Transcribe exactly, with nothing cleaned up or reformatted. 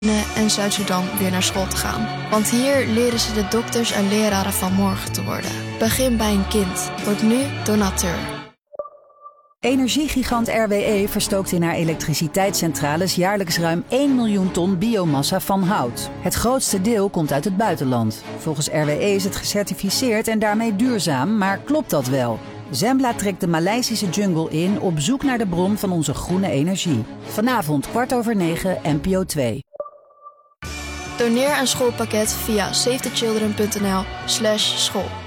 en Zuid-Soedan weer naar school te gaan. Want hier leren ze de dokters en leraren van morgen te worden. Begin bij een kind. Word nu donateur. Energiegigant R W E verstookt in haar elektriciteitscentrales jaarlijks ruim één miljoen ton biomassa van hout. Het grootste deel komt uit het buitenland. Volgens R W E is het gecertificeerd en daarmee duurzaam, maar klopt dat wel? Zembla trekt de Maleisische jungle in op zoek naar de bron van onze groene energie. Vanavond kwart over negen, N P O twee. Doneer een schoolpakket via save the children punt n l slash school.